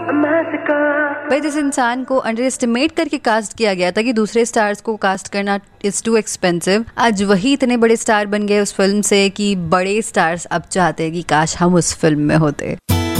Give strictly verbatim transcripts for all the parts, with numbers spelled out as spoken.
भाई जिस इंसान को अंडर एस्टिमेट करके कास्ट किया गया था कि दूसरे स्टार्स को कास्ट करना इज टू एक्सपेंसिव, आज वही इतने बड़े स्टार बन गए उस फिल्म से कि बड़े स्टार्स अब चाहते हैं कि काश हम उस फिल्म में होते.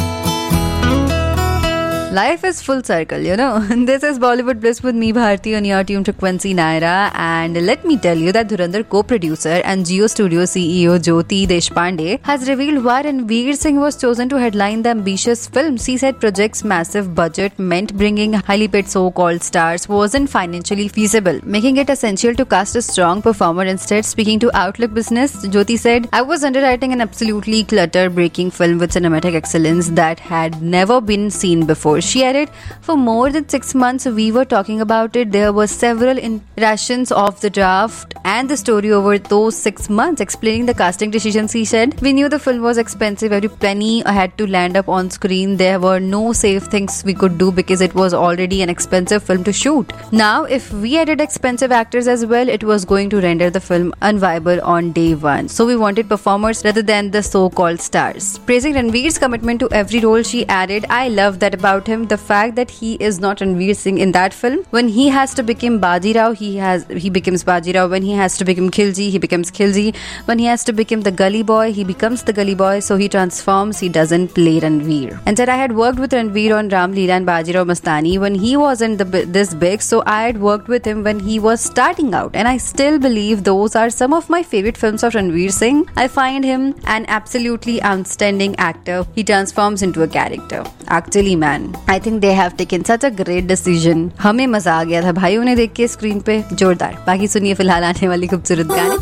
Life is full circle, you know. This is Bollywood Bliss with me, Bharti, on your tune frequency Naira. And let me tell you that Dhurandhar co-producer and Jio Studio C E O Jyoti Deshpande has revealed why Ranveer Singh was chosen to headline the ambitious film. She said project's massive budget meant bringing highly paid so-called stars wasn't financially feasible, making it essential to cast a strong performer instead. Speaking to Outlook Business, Jyoti said, I was underwriting an absolutely clutter-breaking film with cinematic excellence that had never been seen before. She added, for more than six months we were talking about it. There were several iterations of the draft and the story over those six months. Explaining the casting decisions, he said, we knew the film was expensive. Every penny had to land up on screen. There were no safe things we could do because it was already an expensive film to shoot. Now, if we added expensive actors as well, it was going to render the film unviable on day one. So we wanted performers rather than the so-called stars. Praising Ranveer's commitment to every role, she added, I love that about him. The fact that he is not Ranveer Singh in that film. When he has to become Bajirao, he has he becomes Bajirao. When he has to become Khilji, he becomes Khilji. When he has to become the gully boy, he becomes the gully boy. So he transforms. He doesn't play Ranveer. And said, I had worked with Ranveer on Ram Leela and Bajirao Mastani when he wasn't the, this big. So I had worked with him when he was starting out. And I still believe those are some of my favorite films of Ranveer Singh. I find him an absolutely outstanding actor. He transforms into a character. Actually, man, I think they have taken such a great decision. हमें मजा आ गया था भाई उन्हें देख के screen पे. जोरदार. बाकी सुनिए फिलहाल आने वाली खूबसूरत गाने.